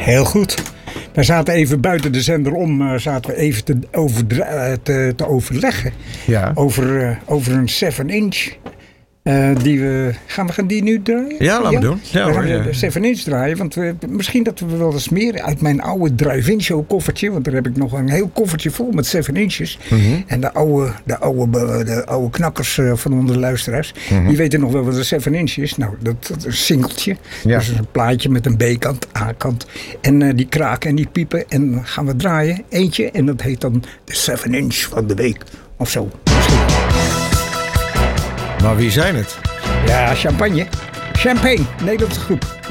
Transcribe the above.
Heel goed. We zaten even buiten de zender om, zaten we even te overleggen. Ja. Over een 7-inch. Gaan we die nu draaien? Ja, laten we doen. Ja, we gaan de 7-inch draaien. Want misschien dat we wel eens meer uit mijn oude drive-in show koffertje. Want daar heb ik nog een heel koffertje vol met 7 inches. Mm-hmm. En de oude knakkers van onze luisteraars. Mm-hmm. Die weten nog wel wat een 7 inch is. Nou, dat is een singeltje. Ja. Dus een plaatje met een B-kant, A-kant. En die kraken en die piepen. En dan gaan we draaien. Eentje. En dat heet dan de 7 inch van de week. Of zo. Misschien. Maar wie zijn het? Ja, Champagne, Nederlandse groep.